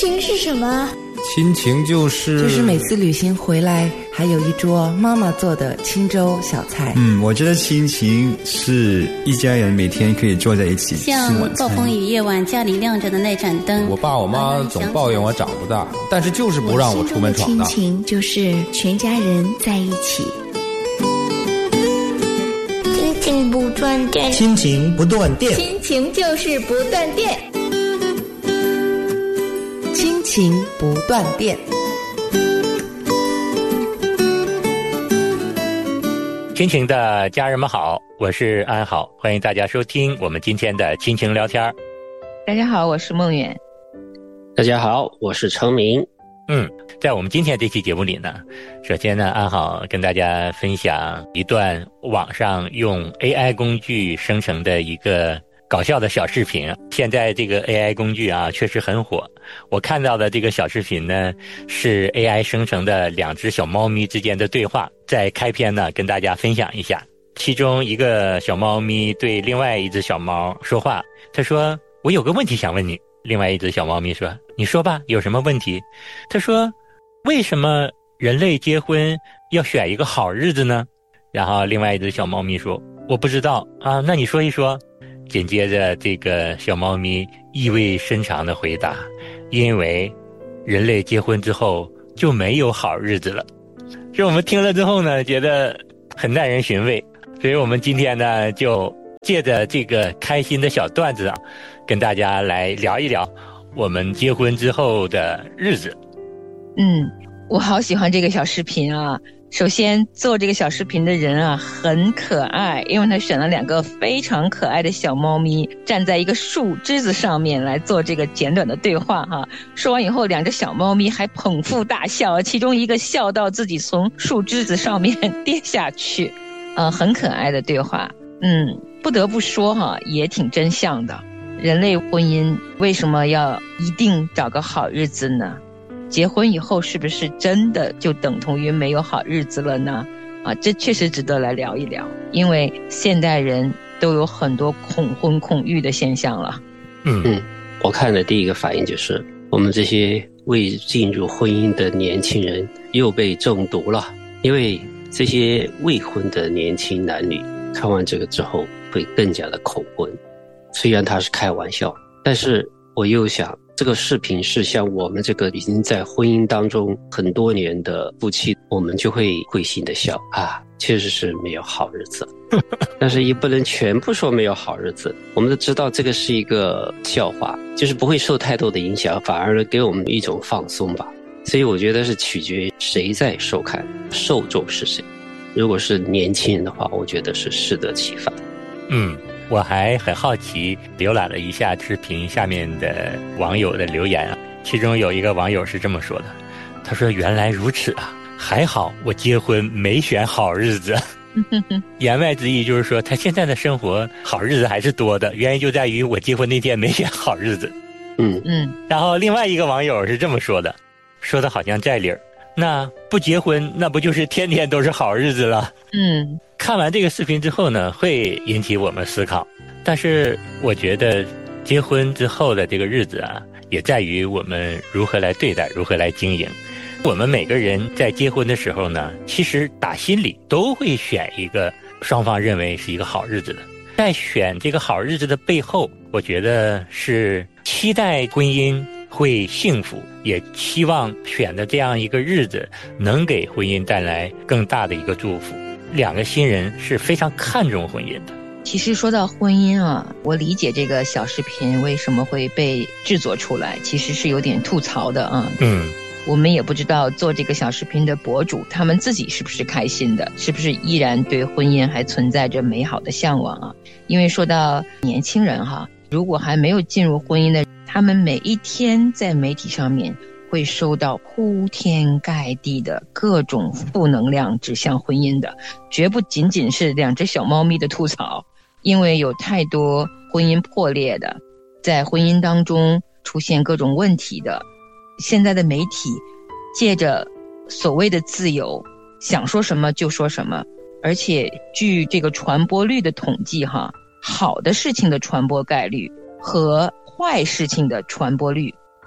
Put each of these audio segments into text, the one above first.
情是什么？ 亲情就是每次旅行回来还有一桌妈妈做的清粥小菜。 我觉得亲情是一家人每天可以坐在一起吃晚餐。 像暴风雨夜晚家里亮着的那盏灯， 我爸我妈总抱怨我长不大，但是就是不让我出门闯荡。 亲情就是全家人在一起。 亲情不断电， 亲情不断电， 亲情就是不断电。 亲情不断电。 亲情的家人们好，我是安好，欢迎大家收听我们今天的亲情聊天。 大家好，我是梦远。 大家好，我是程明。 在我们今天这期节目里呢，首先呢，安好跟大家分享一段网上用 AI 工具生成的一个搞笑的小视频。现在这个 AI 工具啊，确实很火。我看到的这个小视频呢，是 AI 生成的两只小猫咪之间的对话。在开篇呢，跟大家分享一下。其中一个小猫咪对另外一只小猫说话，他说：“我有个问题想问你。”另外一只小猫咪说：“你说吧，有什么问题？”他说：“为什么人类结婚要选一个好日子呢？”然后另外一只小猫咪说：“我不知道啊，那你说一说。”紧接着这个小猫咪意味深长地回答：“因为人类结婚之后就没有好日子了。”这我们听了之后呢，觉得很耐人寻味，所以我们今天呢，就借着这个开心的小段子啊，跟大家来聊一聊我们结婚之后的日子。 我好喜欢这个小视频啊。首先做这个小视频的人啊很可爱，因为他选了两个非常可爱的小猫咪站在一个树枝子上面来做这个简短的对话哈。说完以后，两只小猫咪还捧腹大笑，其中一个笑到自己从树枝子上面跌下去，很可爱的对话。不得不说哈，也挺真相的。人类婚姻为什么要一定找个好日子呢？结婚以后是不是真的就等同于没有好日子了呢？这确实值得来聊一聊，因为现代人都有很多恐婚恐育的现象了。 我看的第一个反应就是我们这些未进入婚姻的年轻人又被中毒了，因为这些未婚的年轻男女看完这个之后会更加的恐婚。虽然他是开玩笑，但是我又想这个视频是像我们这个已经在婚姻当中很多年的夫妻，我们就会心的笑啊，确实是没有好日子。但是也不能全部说没有好日子，我们都知道这个是一个笑话，就是不会受太多的影响，反而给我们一种放松吧。所以我觉得是取决于谁在收看，受众是谁。如果是年轻人的话，我觉得是适得其反。 我还很好奇，浏览了一下视频下面的网友的留言啊，其中有一个网友是这么说的，他说：“原来如此啊，还好我结婚没选好日子。”言外之意就是说，他现在的生活好日子还是多的，原因就在于我结婚那天没选好日子。然后另外一个网友是这么说的，说的好像在理儿，那不结婚那不就是天天都是好日子了？看完这个视频之后呢，会引起我们思考。但是我觉得结婚之后的这个日子啊，也在于我们如何来对待，如何来经营。我们每个人在结婚的时候呢，其实打心里都会选一个双方认为是一个好日子的。在选这个好日子的背后，我觉得是期待婚姻会幸福，也期望选的这样一个日子能给婚姻带来更大的一个祝福。两个新人是非常看重婚姻的。 其实说到婚姻啊，我理解这个小视频为什么会被制作出来，其实是有点吐槽的啊。我们也不知道做这个小视频的博主他们自己是不是开心的，是不是依然对婚姻还存在着美好的向往啊。因为说到年轻人哈，如果还没有进入婚姻的，他们每一天在媒体上面会收到铺天盖地的各种负能量指向婚姻的，绝不仅仅是两只小猫咪的吐槽。因为有太多婚姻破裂的，在婚姻当中出现各种问题的，现在的媒体借着所谓的自由，想说什么就说什么。而且据这个传播率的统计哈，好的事情的传播概率和坏事情的传播率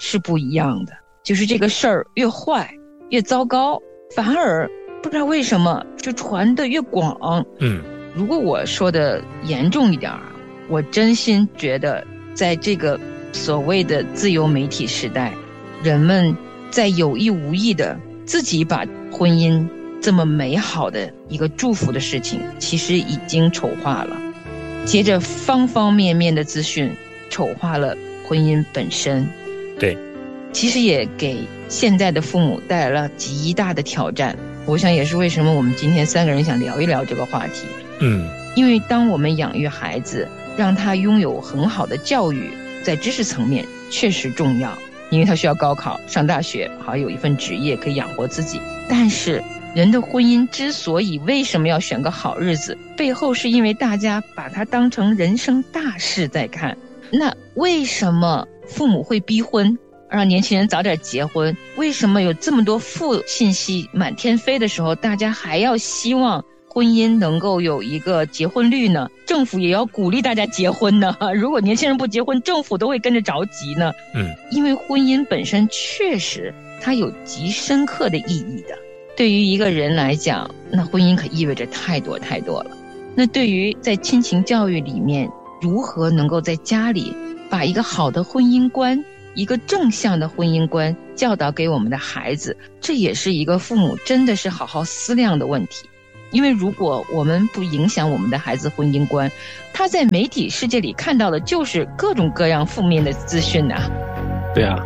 是不一样的，就是这个事儿越坏越糟糕，反而不知道为什么就传得越广。如果我说的严重一点，我真心觉得在这个所谓的自由媒体时代，人们在有意无意的自己把婚姻这么美好的一个祝福的事情其实已经丑化了，接着方方面面的资讯丑化了婚姻本身。 对， 其实也给现在的父母带来了极大的挑战，我想也是为什么我们今天3个人想聊一聊这个话题。因为当我们养育孩子，让他拥有很好的教育，在知识层面确实重要，因为他需要高考上大学，好有一份职业可以养活自己。但是人的婚姻之所以为什么要选个好日子，背后是因为大家把它当成人生大事在看。那为什么父母会逼婚，让年轻人早点结婚？为什么有这么多负信息满天飞的时候，大家还要希望婚姻能够有一个结婚率呢？政府也要鼓励大家结婚呢？如果年轻人不结婚，政府都会跟着着急呢。因为婚姻本身确实它有极深刻的意义的。对于一个人来讲，那婚姻可意味着太多太多了。那对于在亲情教育里面，如何能够在家里把一个好的婚姻观，一个正向的婚姻观教导给我们的孩子，这也是一个父母真的是好好思量的问题。因为如果我们不影响我们的孩子婚姻观，他在媒体世界里看到的就是各种各样负面的资讯啊。 对啊，